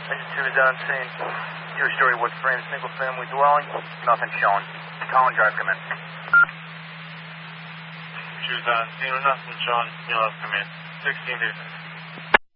Agent 2 is on scene. Two-story wood frame, single-family dwelling. Nothing showing. Colin Drive, come in. She was on scene with nothing showing. You'll have to come in. 16 days.